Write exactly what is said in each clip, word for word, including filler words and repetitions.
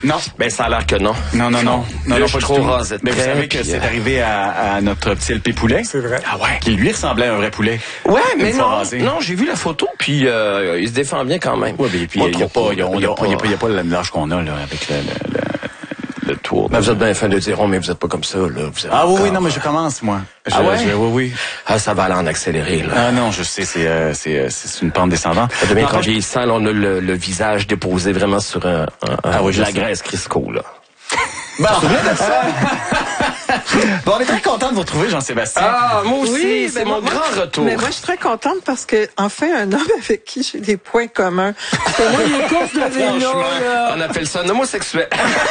Non. Ben, ça a l'air que non. Non, non, non. Non, Là, non, je suis pas trop du tout. rasé de Mais vous près, savez que puis, c'est euh, arrivé à, à notre petit L P poulet. C'est vrai. Ah ouais. Qui lui ressemblait à un vrai poulet. Ouais, Une mais fois non. rasé. Non, j'ai vu la photo, puis euh, il se défend bien quand même. Ouais, mais puis Pas il n'y a trop, pas, il y a, il y a il y a pas- pas, il y a pas, il y a pas le l'âge qu'on a, là, avec le, le, le, le tour. Ben, vous êtes bien fin de dire, oh, mais vous êtes pas comme ça, là. Vous êtes Ah oui, encore- oui, non, mais je commence, moi. Je, Ah ouais? je- oui, oui. Ah, ça va aller en accéléré, là. Ah non, je sais, c'est, euh, c'est, euh, c'est une pente descendante. Ça devient En qu'en fait, vieillissant, là, on a le, le visage déposé vraiment sur un, un, un- Ah oui, de je la sais. graisse Crisco, là. Bon, bon, on est très content de vous retrouver, Jean-Sébastien. Ah, moi aussi, Oui, c'est ben mon moi- grand retour. Mais moi, je suis très contente parce que, enfin, un homme avec qui j'ai des points communs. Parce que moi, les courses de vélo, là. On appelle ça un homosexuel.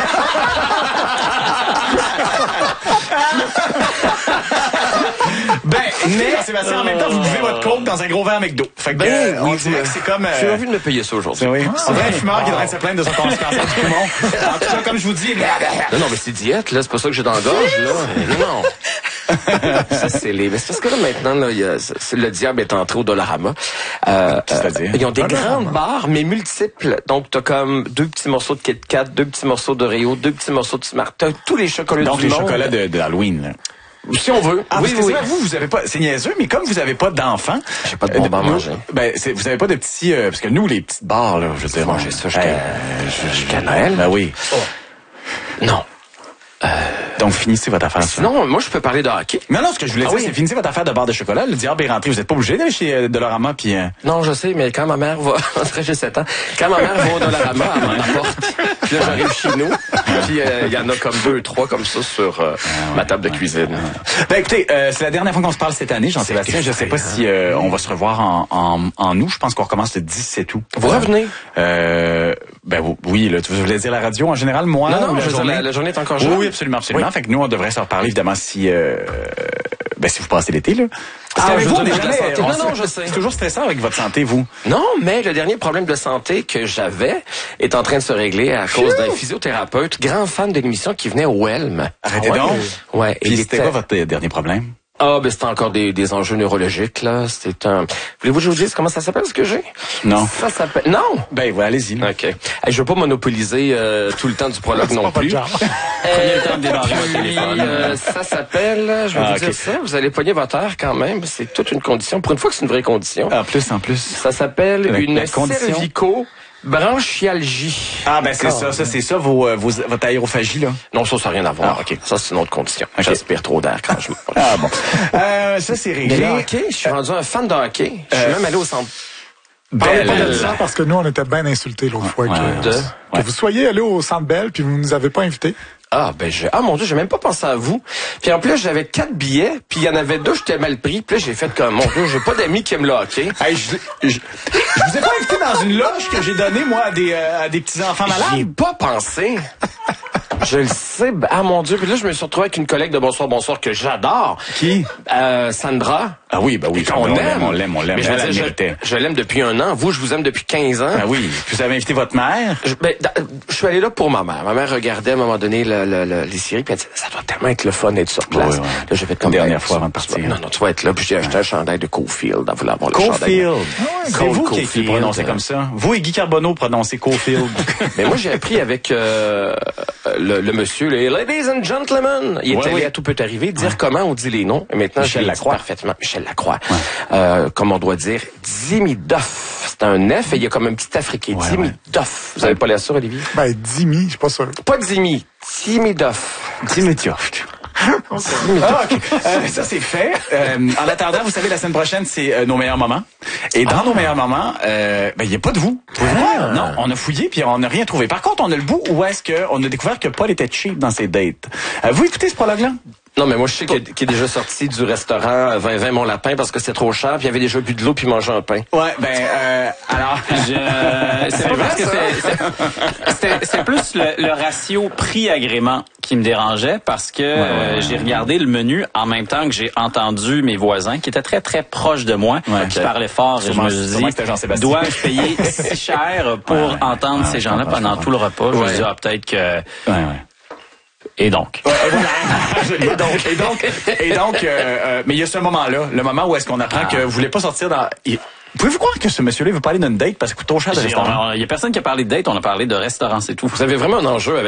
Ben, mais, Jean-Sébastien, en même temps, vous buvez votre coke dans un gros verre McDo. Fait que, Ben, euh, on oui, dirait que c'est comme, J'ai euh, envie de me payer ça aujourd'hui. oui. On dirait un fumeur qui est en train de se plaindre de son cancer du poumon. En tout cas, comme je vous dis, Non, non, mais c'est diète, là. C'est pas ça que j'ai dans la gorge, là. Non, non. Ça, c'est les... Mais c'est parce que là, maintenant, là, il y a... c'est- le diable est entré au Dollarama. Euh, C'est-à-dire? euh, ils ont des Dollarama. grandes barres, mais multiples. Donc, t'as comme deux petits morceaux de Kit Kat, deux petits morceaux d'Oreo, deux petits morceaux de Smart. T'as tous les chocolats donc du les monde. chocolats de, de Halloween, là. Si on veut. Ah, oui, parce que oui. c'est vrai, vous, vous avez pas, c'est niaiseux, mais comme vous avez pas d'enfants. J'ai pas de bonbons à nous- manger. Ben, c'est, vous avez pas de petits, euh, parce que nous, les petites barres, là, je veux dire. manger on- ça jusqu'à- Euh, jusqu'à Noël? Ben oui. Non. Donc, finissez votre affaire. ça. Sinon, moi, je peux parler de hockey. Non, non, ce que je voulais Ah dire, oui? c'est finissez votre affaire de barre de chocolat. Le diable est rentré. Vous n'êtes pas obligé d'aller chez euh, Dollarama, puis euh, Non, je sais, mais quand ma mère va, après j'ai sept ans, quand ma mère va au Dollarama, elle m'en apporte. Puis là, j'arrive chez nous, puis euh, il y en a comme deux, trois comme ça sur euh, ma table de cuisine. Ben écoutez, euh, c'est la dernière fois qu'on se parle cette année, Jean-Sébastien. Je sais pas si euh, on va se revoir en, en, en août. Je pense qu'on recommence le dix-sept août. Vous revenez? Euh, ben vous- oui, là, tu voulais dire la radio en général, moi Non, ou non, la je veux dire, journée? la, la journée est encore Oui, jeune. oui, absolument, absolument. Oui. Fait que nous, on devrait se reparler évidemment si, euh, ben si vous passez l'été là. Parce Ah, qu'avec je vous, veux on dire, est de la jamais- santé. on Non, se- non, je sais. C'est toujours stressant avec votre santé, vous. Non, mais le dernier problème de santé que j'avais est en train de se régler à cause d'un physiothérapeute, grand fan de l'émission qui venait au Helm. Arrêtez Ah ouais? donc. Ouais. Puis il c'était était- quoi votre euh, dernier problème? Ah, ben c'était encore des, des enjeux neurologiques, là. C'est un... Voulez-vous que je vous dise comment ça s'appelle, ce que j'ai? Non. Ça s'appelle... Non! Ben ouais, allez-y. là. OK. Hey, je veux pas monopoliser euh, tout le temps du prologue non pas plus. votre genre. Prenez le temps de démarrer votre téléphone. Euh, ça s'appelle, je vais Ah, vous ok. dire ça, vous allez pogner votre air quand même. C'est toute une condition. Pour une fois que c'est une vraie condition. En plus, en plus. Ça s'appelle La- une la condition. cervico-branchialgie. Ah ben c'est ça, ça c'est ça vos, euh, vos votre aérophagie là. Non, ça, ça n'a rien à voir. Ah, OK. Ça, c'est une autre condition. OK. J'aspire trop d'air quand je... Ah bon. Euh, ça c'est Mais réglé. le hockey, je suis rendu un fan de hockey. Je suis Euh, même allé au centre. Parlez pas de Belle. ça parce que nous, on était bien insultés l'autre fois ouais, que, de- que ouais. vous soyez allés au Centre Bell puis vous nous avez pas invités. Ah, ben, je... ah, mon Dieu, j'ai même pas pensé à vous. Puis en plus, j'avais quatre billets, puis il y en avait deux, j'étais mal pris. Puis là, j'ai fait comme, mon Dieu, j'ai pas d'amis qui aiment le hockey. Hey, je, je, je vous ai pas invité dans une loge que j'ai donnée moi à des euh, à des petits enfants J'y ai malades. pas pensé. Je le sais. Ben, ah, mon Dieu. Puis là, je me suis retrouvé avec une collègue de Bonsoir, Bonsoir que j'adore. Qui? Euh, Sandra. Ah oui, bah oui, On on l'aime. l'aime, on l'aime, on l'aime. Mais je, veux Elle, elle dire, méritait. je, je l'aime depuis un an. Vous, je vous aime depuis quinze ans. Ah oui, vous avez invité votre mère. Je, ben, da- je suis allé là pour ma mère. Ma mère regardait à un moment donné le, le, le- les séries, puis elle dit, ça doit tellement être le fun d'être sur place. Ouais, ouais. Là, j'ai fait comme Une dernière ben, fois avant de tu vas- partir. Non, non, tu vas être là. Puis j'ai acheté un chandail de Cofield. Elle voulait avoir le chandail. Cofield. C'est Cole vous qui, qui Caulfield. le prononcez comme ça. Vous et Guy Carbonneau prononcez Cofield. Mais moi, j'ai appris avec euh, le, le monsieur, les Ladies and Gentlemen. Il est Ouais, allé oui. à tout peut arriver, dire comment on dit les noms. Et maintenant, Michel je l'ai dit Lacroix. parfaitement. Michel Lacroix. Euh, comme on doit dire, Dimidoff. C'est un F et il y a comme un petit africain. Ouais, Dimidoff. Vous avez pas l'air sûr, Olivier? Ben, Dimi, je suis pas sûr. Pas Dimi. Dimidoff. Dimitioff. Ah, ok. Euh, ça, c'est fait. Euh, en attendant, vous savez, la semaine prochaine, c'est euh, nos meilleurs moments. Et dans nos meilleurs moments, euh, ben, il n'y a pas de vous. Ah. Non, on a fouillé puis on n'a rien trouvé. Par contre, on a le bout où est-ce qu'on a découvert que Paul était cheap dans ses dates. Euh, vous écoutez ce prologue-là? Non, mais moi, je sais qu'il qu'il est déjà sorti du restaurant vingt vingt Mon Lapin parce que c'est trop cher, puis il avait déjà bu de l'eau puis mangé un pain. Ouais, ben, euh, alors... Je... C'est pas parce que c'est- c'est- c'était- c'est plus le, le ratio prix-agrément qui me dérangeait parce que euh, j'ai regardé le menu en même temps que j'ai entendu mes voisins qui étaient très très proches de moi, Ouais, qui ok. parlaient fort et je Sûrement- me suis sûrement dit, que c'était Jean-Sébastien. dois-je payer si cher pour Ouais, ouais. entendre Ouais, ces je gens-là comprends, pendant je tout le repas? Je me Ouais. suis dit, ah, peut-être que... Ouais, ouais. Et donc? et donc, et donc, et donc, euh, euh, mais il y a ce moment-là, le moment où est-ce qu'on apprend que vous voulez pas sortir dans... Il- Pouvez-vous croire que ce monsieur-là veut pas aller d'une date parce qu'il coûte trop cher de Il restaurant? y a personne qui a parlé de date, on a parlé de restaurant, c'est tout. Vous avez vraiment un enjeu avec